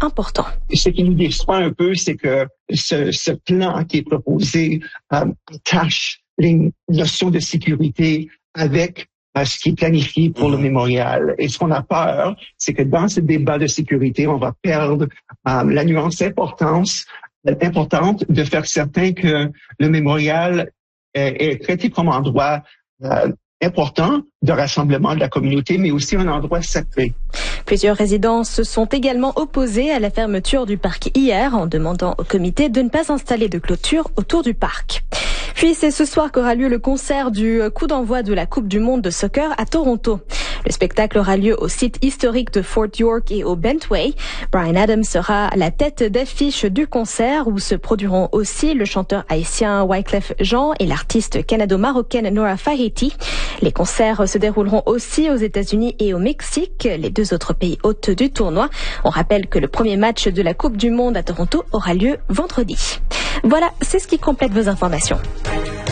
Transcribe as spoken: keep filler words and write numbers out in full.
important. Ce qui nous déçoit un peu, c'est que ce, ce plan qui est proposé euh, attache les notions de sécurité avec euh, ce qui est planifié pour le mémorial. Et ce qu'on a peur, c'est que dans ce débat de sécurité, on va perdre euh, la nuance importance, importante de faire certain que le mémorial est, est traité comme endroit euh, important de rassemblement de la communauté, mais aussi un endroit sacré. Plusieurs résidents se sont également opposés à la fermeture du parc hier en demandant au comité de ne pas installer de clôture autour du parc. Puis c'est ce soir qu'aura lieu le concert du coup d'envoi de la Coupe du monde de soccer à Toronto. Le spectacle aura lieu au site historique de Fort York et au Bentway. Bryan Adams sera la tête d'affiche du concert où se produiront aussi le chanteur haïtien Wyclef Jean et l'artiste canado-marocaine Nora Faheti. Les concerts se dérouleront aussi aux États-Unis et au Mexique, les deux autres pays hôtes du tournoi. On rappelle que le premier match de la Coupe du monde à Toronto aura lieu vendredi. Voilà, c'est ce qui complète vos informations.